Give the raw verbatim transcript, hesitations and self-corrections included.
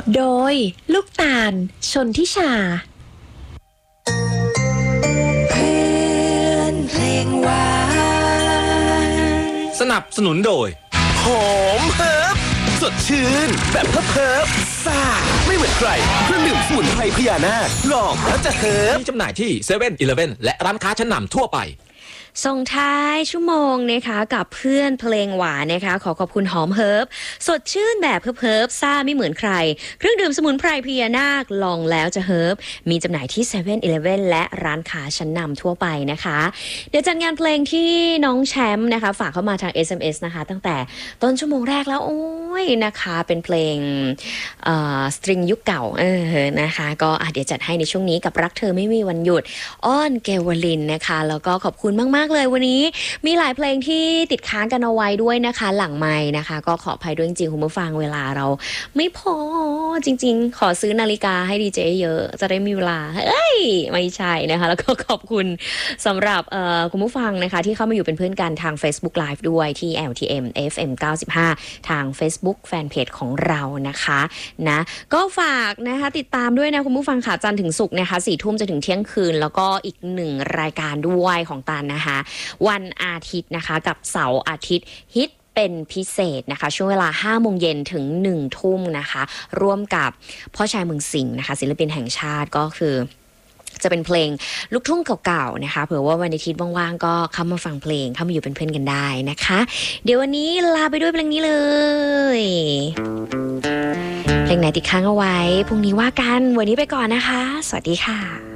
โดยลูกตาลชนทิชาเพื่อนเพลงหวานสนับสนุนโดยหอมเฮิร์บสดชื่นแบบเพิบๆซ่าไม่เหมือนใครเครื่องดื่มสมุนไพรพญานาคลองแล้วจะเฮิร์บมีจำหน่ายที่เซเว่นอีเลฟเว่นและร้านค้าชั้นนำทั่วไปส่งท้ายชั่วโมงนะคะกับเพื่อนเพลงหวานนะคะขอขอบคุณหอมเฮิร์บสดชื่นแบบเฮิร์บเฮิร์บซ่าไม่เหมือนใครเครื่องดื่มสมุนไพรพญานาคลองแล้วจะเฮิร์บมีจำหน่ายที่เซเว่นอีเลฟเว่นและร้านค้าชั้นนำทั่วไปนะคะเดี๋ยวจัดงานเพลงที่น้องแชมป์นะคะฝากเข้ามาทาง เอส เอ็ม เอส นะคะตั้งแต่ต้นชั่วโมงแรกแล้วโอ้ยนะคะเป็นเพลงเอ่อสตริงยุคเก่าเออนะคะก็เดี๋ยวจัดให้ในช่วงนี้กับรักเธอไม่มีวันหยุดอ้อนเกวลินนะคะแล้วก็ขอบคุณมากๆเลยวันนี้มีหลายเพลงที่ติดค้างกันเอาไว้ด้วยนะคะหลังไมค์นะคะก็ขออภัยด้วยจริงๆคุณผู้ฟังเวลาเราไม่พอจริงๆขอซื้อนาฬิกาให้ดีเจเยอะจะได้มีเวลาเอ้ยไม่ใช่นะคะแล้วก็ขอบคุณสำหรับคุณผู้ฟังนะคะที่เข้ามาอยู่เป็นเพื่อนกันทาง Facebook Live ด้วยที่ แอล ที เอ็ม เอฟ เอ็ม เก้าสิบห้า ทาง Facebook Fanpage ของเรานะคะนะก็ฝากนะคะติดตามด้วยนะคุณผู้ฟังค่ะจันทร์ถึงศุกร์นะคะสี่ทุ่มจนถึงเที่ยงคืนแล้วก็อีกหนึ่งรายการด้วยของตันนะคะวันอาทิตย์นะคะกับเสาร์อาทิตย์ฮิตเป็นพิเศษนะคะช่วงเวลาห้าโมงเย็นถึงหนึ่งทุ่มนะคะร่วมกับพ่อชายเมืองสิงห์นะคะศิลปินแห่งชาติก็คือจะเป็นเพลงลูกทุ่งเก่าๆนะคะเผื่อว่าวันอาทิตย์ว่างๆก็เข้ามาฟังเพลงเข้ามาอยู่เป็นเพื่อนกันได้นะคะเดี๋ยววันนี้ลาไปด้วยเพลงนี้เลยเพลงไหนติดค้างเอาไว้พรุ่งนี้ว่ากันวันนี้ไปก่อนนะคะสวัสดีค่ะ